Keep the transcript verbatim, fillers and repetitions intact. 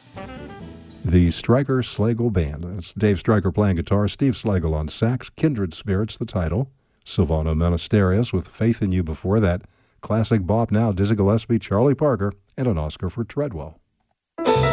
The Stryker Slagle Band. That's Dave Stryker playing guitar, Steve Slagle on sax, Kindred Spirits, the title. Silvano Monasterios with Faith in You before that. Classic bop now, Dizzy Gillespie, Charlie Parker, and an Oscar for Treadwell.